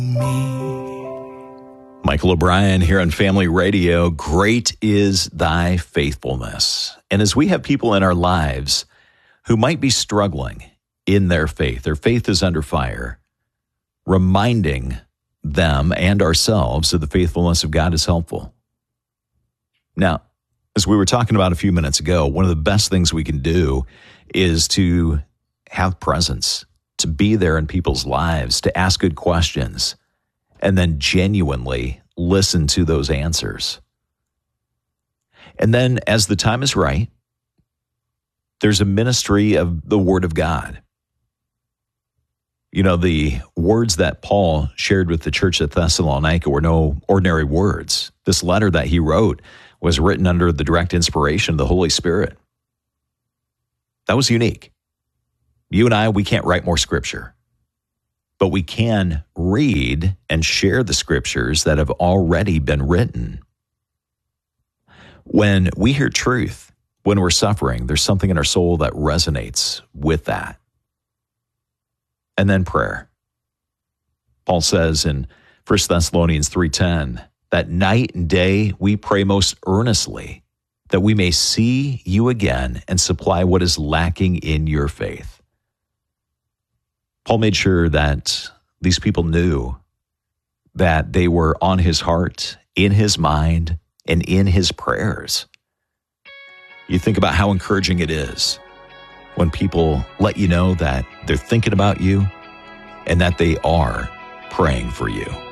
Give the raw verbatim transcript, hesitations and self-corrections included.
Michael O'Brien here on Family Radio. Great is thy faithfulness. And as we have people in our lives who might be struggling in their faith, their faith is under fire, reminding them and ourselves of the faithfulness of God is helpful. Now, as we were talking about a few minutes ago, one of the best things we can do is to have presence, to be there in people's lives, to ask good questions, and then genuinely listen to those answers. And then as the time is right, there's a ministry of the Word of God. You know, the words that Paul shared with the church at Thessalonica were no ordinary words. This letter that he wrote was written under the direct inspiration of the Holy Spirit. That was unique. You and I, we can't write more scripture, but we can read and share the scriptures that have already been written. When we hear truth, when we're suffering, there's something in our soul that resonates with that. And then prayer. Paul says in First Thessalonians three ten, that night and day we pray most earnestly that we may see you again and supply what is lacking in your faith. Paul made sure that these people knew that they were on his heart, in his mind, and in his prayers. You think about how encouraging it is when people let you know that they're thinking about you and that they are praying for you.